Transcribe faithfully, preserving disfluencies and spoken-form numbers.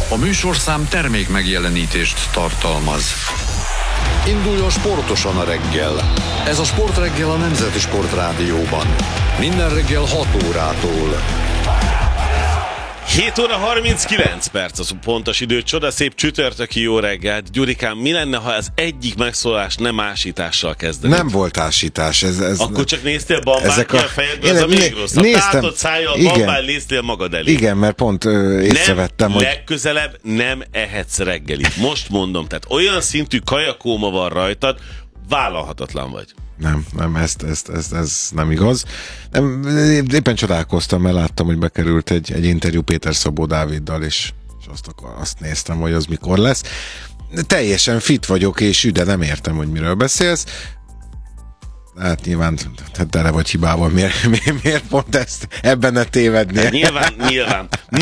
A műsorszám termék megjelenítést tartalmaz. Induljon sportosan a reggel. Ez a Sportreggel a Nemzeti Sportrádióban. Minden reggel hat órától. hét óra harminckilenc perc az pontos idő, csoda szép csütörtöki jó reggelt. Gyurikám, mi lenne, ha az egyik megszólás nem ásítással kezdenéd? Nem volt ásítás. Ez, ez Akkor csak néztél bambán ki a, a fejedből, az a még rosszabb. Néztem, tátott szájjal bambán néztél magad elé. Igen, mert pont ö, észrevettem, nem, hogy... legközelebb nem ehetsz reggelit. Most mondom, tehát olyan szintű kajakóma van rajtad, vállalhatatlan vagy. Nem, nem, ezt, ezt, ezt, ez nem igaz. Nem, éppen csodálkoztam, mert láttam, hogy bekerült egy, egy interjú Péter Szabó Dáviddal, és, és azt, akkor, azt néztem, hogy az mikor lesz. Teljesen fit vagyok, és üde nem értem, hogy miről beszélsz. Hát nyilván tele vagy hibával, miért, miért, miért pont ezt ebben ne tévednél? Hát nyilván, nyilván.